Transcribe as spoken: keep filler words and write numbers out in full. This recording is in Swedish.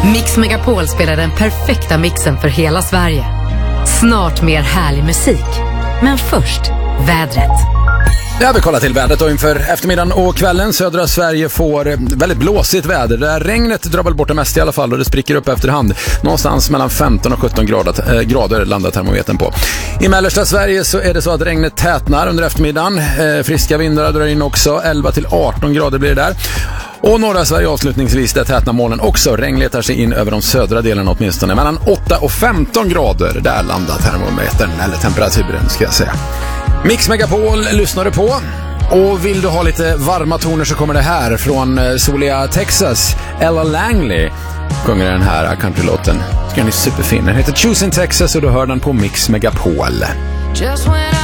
Mix Megapol spelar den perfekta mixen för hela Sverige. Snart mer härlig musik. Men först, vädret. Ja, vi kollar till vädret då inför eftermiddagen och kvällen. Södra Sverige får väldigt blåsigt väder. Där regnet drar väl bort det mesta i alla fall och det spricker upp efterhand. Någonstans mellan femton och sjutton grader, äh, grader landar termometern på. I mellersta Sverige så är det så att regnet tätnar under eftermiddagen. Äh, friska vindar drar in också. elva till arton grader blir det där. Och norra Sverige avslutningsvis där tätnar molnen också. Regn letar sig in över de södra delarna åtminstone. Mellan åtta och femton grader där landar termometern, eller temperaturen ska jag säga. Mix Megapol lyssnar du på. Och vill du ha lite varma toner så kommer det här från soliga Texas. Ella Langley sjunger den här countrylåten. Den är superfin. Den heter Choosing Texas och du hör den på Mix Megapol. Just when I